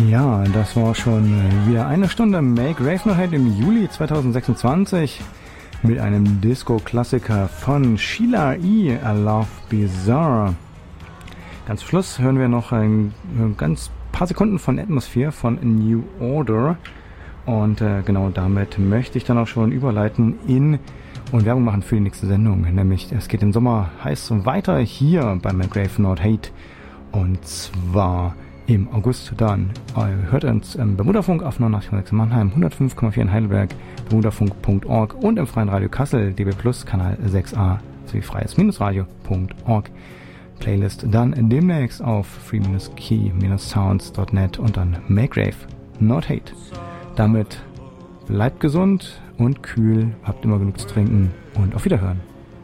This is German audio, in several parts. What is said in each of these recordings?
Ja, das war schon wieder eine Stunde Make Rave No Hate im Juli 2026 mit einem Disco-Klassiker von Sheila E. I Love Bizarre. Ganz zum Schluss hören wir noch ein ganz paar Sekunden von Atmosphere von New Order. Und genau damit möchte ich dann auch schon überleiten und Werbung machen für die nächste Sendung. Nämlich, es geht im Sommer heiß weiter hier bei Make Rave No Hate. Und zwar im August dann. Hört uns beim Bermudafunk auf 89,6 in Mannheim, 105,4 in Heidelberg, bermudafunk.org und im Freien Radio Kassel, DB Plus, Kanal 6a, sowie freies-radio.org. Playlist dann demnächst auf free-key-sounds.net und dann Make Rave Not Hate. Damit bleibt gesund und kühl, habt immer genug zu trinken und auf Wiederhören.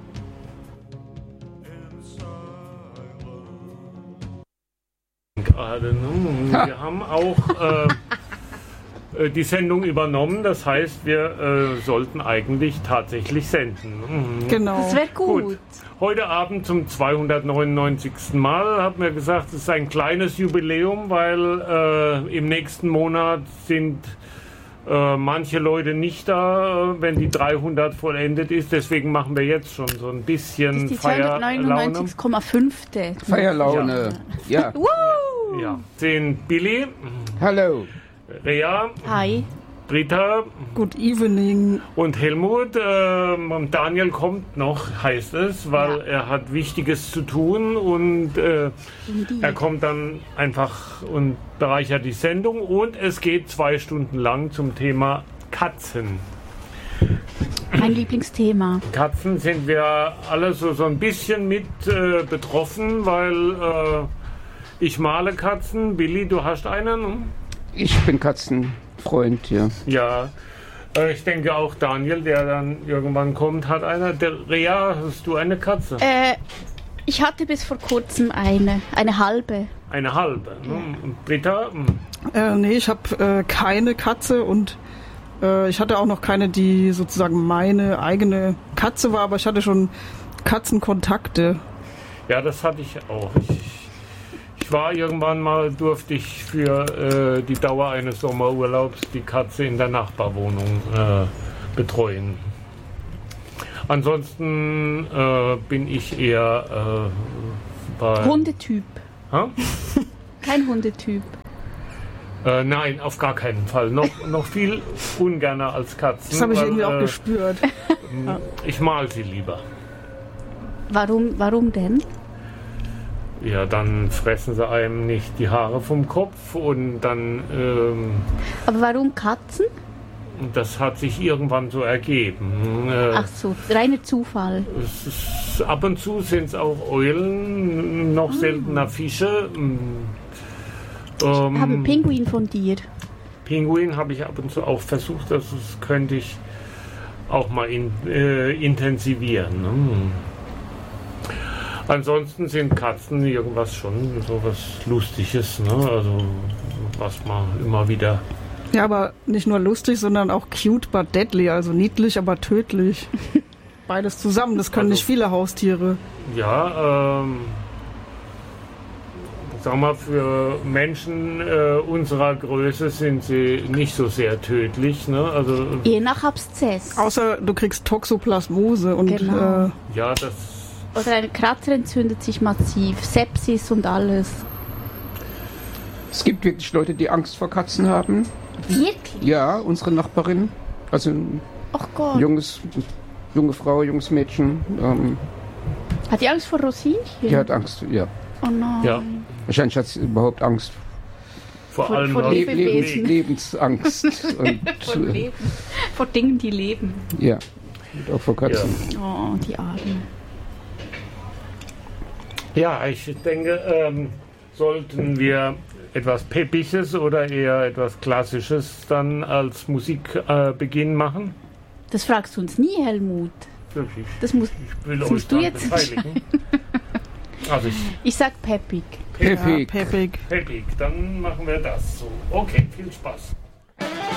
Gerade, ne? Wir haben auch die Sendung übernommen, das heißt, wir sollten eigentlich tatsächlich senden. Genau. Das wäre gut. Heute Abend zum 299. Mal haben wir gesagt, es ist ein kleines Jubiläum, weil im nächsten Monat sind manche Leute nicht da, wenn die 300 vollendet ist. Deswegen machen wir jetzt schon so ein bisschen Feierlaune. 299,5. Feierlaune, ja. Ja. Sehen Billy. Hallo. Rea. Hi. Britta. Good evening. Und Helmut. Daniel kommt noch, heißt es, weil er hat Wichtiges zu tun und er kommt dann einfach und bereichert die Sendung und es geht 2 Stunden lang zum Thema Katzen. Mein Lieblingsthema. Katzen sind wir alle so ein bisschen mit betroffen, weil ich male Katzen. Billy, du hast einen? Ich bin Katzenfreund, ja. Ja, ich denke auch Daniel, der dann irgendwann kommt, hat einer. Rea, hast du eine Katze? Ich hatte bis vor kurzem eine halbe. Eine halbe. Ne? Und Britta? Nee, ich habe keine Katze und ich hatte auch noch keine, die sozusagen meine eigene Katze war, aber ich hatte schon Katzenkontakte. Ja, das hatte ich auch. Ich war irgendwann mal, durfte ich für die Dauer eines Sommerurlaubs die Katze in der Nachbarwohnung betreuen. Ansonsten bin ich eher bei... Hundetyp. Ha? Kein Hundetyp. Nein, auf gar keinen Fall. Noch viel ungerner als Katzen. Das habe ich irgendwie auch gespürt. Ich mal sie lieber. Warum denn? Ja, dann fressen sie einem nicht die Haare vom Kopf und dann... Aber warum Katzen? Das hat sich irgendwann so ergeben. Ach so, reiner Zufall. Ab und zu sind es auch Eulen, noch seltener Fische. Ich habe einen Pinguin von dir. Pinguin habe ich ab und zu auch versucht, das könnte ich auch mal intensivieren. Ne? Ansonsten sind Katzen irgendwas schon so was Lustiges, ne? Also was man immer wieder... Ja, aber nicht nur lustig, sondern auch cute but deadly, also niedlich, aber tödlich. Beides zusammen, das können nicht viele Haustiere. Ja, sag mal, für Menschen unserer Größe sind sie nicht so sehr tödlich, ne? Also, je nach Abszess. Außer du kriegst Toxoplasmose und... Genau. Ja, das... Oder ein Kratzer entzündet sich massiv, Sepsis und alles. Es gibt wirklich Leute, die Angst vor Katzen haben. Wirklich? Ja, unsere Nachbarin. Also Ach Gott. junge Frau, junges Mädchen. Hat die Angst vor Rosinchen? Die hat Angst, ja. Oh nein. Ja. Wahrscheinlich hat sie überhaupt Angst. Vor allem vor Lebewesen. Lebensangst. Und, vor Dingen, die leben. Ja, und auch vor Katzen. Ja. Oh, die Armen. Ja, ich denke, sollten wir etwas Peppiges oder eher etwas Klassisches dann als Musikbeginn machen? Das fragst du uns nie, Helmut. Das musst du jetzt beteiligen. Also ich sag peppig. Peppig. Ja, peppig. Peppig, dann machen wir das so. Okay, viel Spaß.